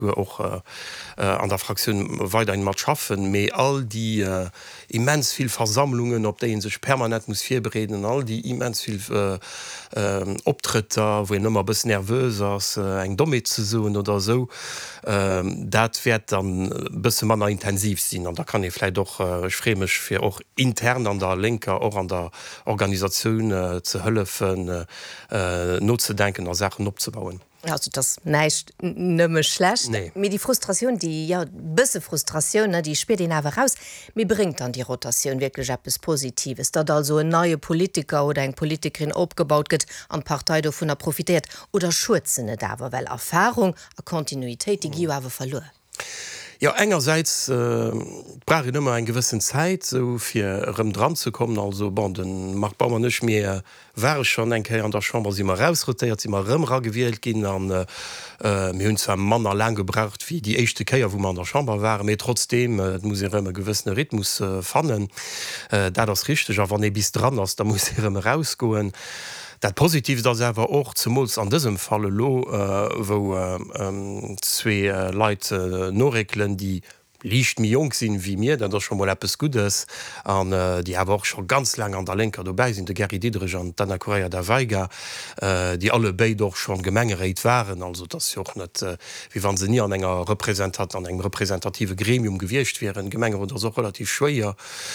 auch an der Fraktion weiter mat schaffen, méi all die immens viel Versammlungen, op de sech permanent muss firbereden, all die immens viel Optritter, wo nëmmer bis nervös ass eng Domme zu soen oder so, dat werd dann bisse manner intensiv sinn. Und da kann ich vielleicht doch schremech fir auch intern an der Linker auch an der Organisation ze hëllefen not zu denken an Sachen opbauen. Also das nicht nimme schlecht. Nee. Mir die Frustration, die ja bisse Frustration, ne, die spielt den aber raus. Mir bringt dann die Rotation wirklich etwas Positives. Da also ein neue Politiker oder eine Politikerin aufgebaut wird, an Partei davon profitiert oder schützen nicht aber, weil Erfahrung, Kontinuität, die gibt aber verloren. Ja, engerseits brauche ich immer eine gewisse Zeit, so für dran zu kommen. Also, den macht Bauer nicht mehr. War schon ein an der Chambre, sie immer rausrotiert, sie immer gewählt gehen. Wir haben zwar Männer lang gebraucht, wie die erste Kehr, wo man an der Chambre war, aber trotzdem muss ich einen gewissen Rhythmus finden. Da das richtig, aber wenn ich bis dran ist, dann muss ich immer rausgehen. Dat positiv das awer och zumuls an diesem Falle lo, wo zwei Leute noreklen, die liicht mir jung sinn wie mir, dann das schon mal etwas Gutes an die haben auch schon ganz lang an der Lenker dabei sind, de Gary Didrich an Dana Correa der Weiger, die alle bei doch schon gemengereit waren, also das auch nicht, wie wann sie nie an enger an eng repräsentative Gremium gewircht wären, Gemenge oder so relativ schwer.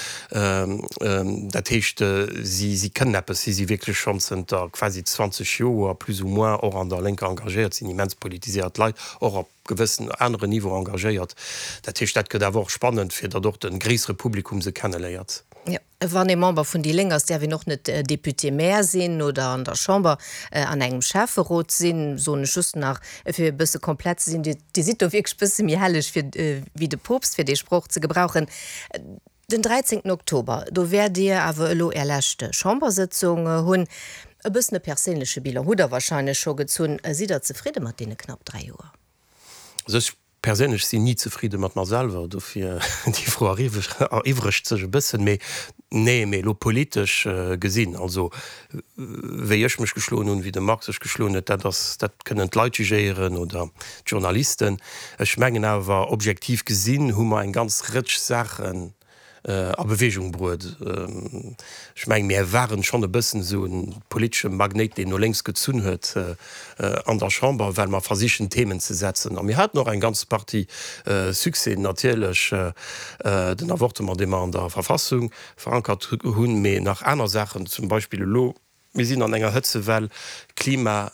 Dat heißt, sie können etwas, sie wirklich schon sind quasi 20 Jahre plus ou moins auch an der Lenker engagiert, sind immens politisiert Leute, auch auf gewissen andere Niveau engagiert. Dat gët awer spannend fir dat doch den Griesrepublikum se kennenléiert. Ja, wann e Member vun die Längers, der wir noch net Deputé mehr sinn oder an der Chamber an engem Schäferrot sinn, so ne Schuss nach fir bësse komplett sinn, die sieht doch wirklich bësse mir hellech wie de Popst fir de Spruch ze gebrauchen. Den 13. Oktober, do wär Dir awer lo erlächte Chambersitzung hunn e bëssenne perélesche Bilder huder wahrscheinlich scho gezun, si dat zufriede mat dee knapp 3 Joer. Sech persönlich sie nie zufrieden mat mar selber dofir die Frau iwrecht sech bisssen méi lo politisch gesinn, also wéiich mech geschloen hun wie de Max sech geschlonet, dat kënnen Leuteieren oder Journalisten. Ech menggen awer objektiv gesinn, hummer en ganz ritsch Sachen a Bewegung brut. Ich mein, mir waren schon ein bisschen so ein politischer Magnet, den nur längst gezun huet an der Chambre, weil man versichen Themen zu setzen. Und mir hat noch ein ganz Party Succès natürlich den Avortement, den man an der Verfassung verankert hun, mir nach einer Sachen, zum Beispiel Lo. Wir sind an enger Hëtze, weil Klima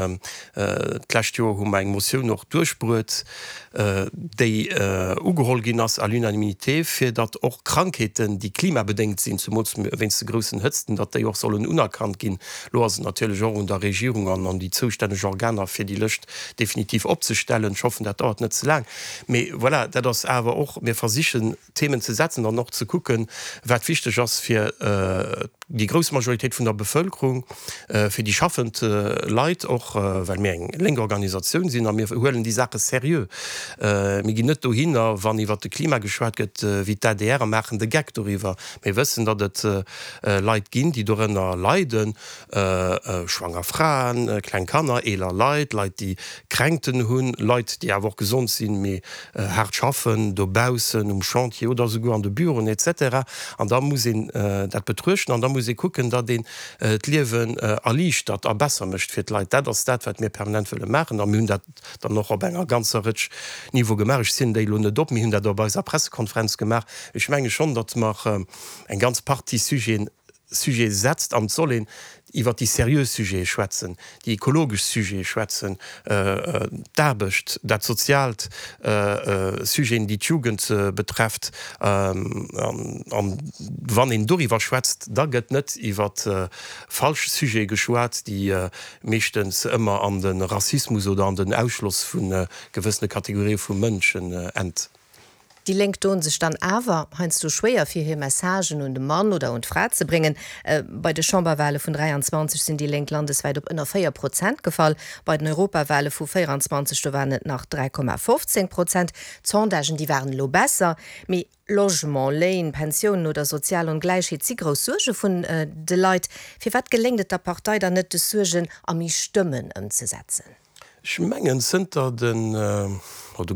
Klachtjo hun eng Motion noch durchbrut, déi ugeholl gin ass a l'Unanimité, fir dat och Krankheiten, die klimabedingt sind, zum wenn ze großen Hëtzen, dat déi auch sollen unerkannt gin, lo natürlich auch der Regierung an die zuständige Organer fir die Lëcht definitiv opzustellen, schaffen dat dauert net ze lang. Mais voilà, dat das awer auch mir versichen Themen zu setzen, dann noch zu gucken, wat wichtig ass fir die große Majorität von der Bevölkerung, für die schaffend Leid auch, weil mir eng lenge Organisation sind, mir holen die Sache seriös. Mir gehen nicht hin, wann iwwer de Klima geschwert gëtt, wie d'ADR machen de Gag darüber. Wir wissen, dass es Leute gibt, die darin leiden, schwanger Frauen, kleine Kinder, eler Leute, die kränkten hun, Leute, die auch gesund sind, mir hart schaffen, dobausen, Chantier oder sogar an de Büren etc. Und da muss ich das betrüchten, und da muss ich gucken, dass den Leben erlicht, dat besser mischt fir Leiit. Dat wat mir permanent würde machen, hun dat dann noch op enger ganzer Ritsch Niveau gemerk sinn déi Lunde dopp hun dat bei der Pressekonferenz gemacht. Ich menge schon, dat mach en ganz Party Sujet setzt am Zollen iwwer die seriös Sujet schwätzen, die ekologisch Sujet schwätzen, derbecht, dat sozialt Sujet die Jugend betrefft, wann en doriwer schwätzt, da gëtt net iwwer falsch Sujet geschwat, die mechtens immer an den Rassismus oder an den Ausschluss vun gewissene Kategorie vu Mënschen ent. Die lenkt sich dann aber heinst du schwer für hier Messagen und Mann oder und Frau zu bringen. Bei der Chamberwahle von 23 sind die Lenk landesweit op 4% gefallen. Bei den Europawahle von 24 waren es nach 3,15%. Sondagen die waren lo besser. Mit Logement, Lehen, Pensionen oder Sozial- und Gleichheit sind große Sorgen von den Leuten. Für was gelingt der Partei dann nicht die Sorgen an die Stimmen umzusetzen? Schmengen sind da den